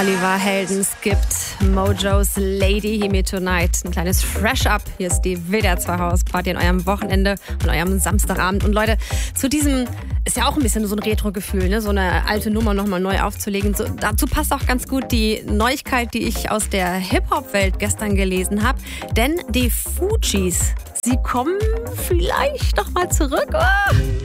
Oliver Helden skippt Mojos Lady Hear Me Tonight. Ein kleines Fresh-Up. Hier ist die WDR 2 Hausparty an eurem Wochenende und eurem Samstagabend. Und Leute, zu diesem ist ja auch ein bisschen so ein Retro-Gefühl, ne? So eine alte Nummer nochmal neu aufzulegen. So, dazu passt auch ganz gut die Neuigkeit, die ich aus der Hip-Hop-Welt gestern gelesen habe. Denn die Fugees, sie kommen vielleicht noch mal zurück. Oh!